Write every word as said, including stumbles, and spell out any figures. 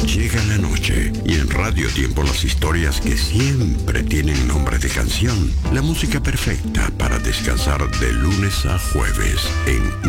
Llega la noche y en Radio Tiempo las historias que siempre tienen nombre de canción. La música perfecta para descansar de lunes a jueves en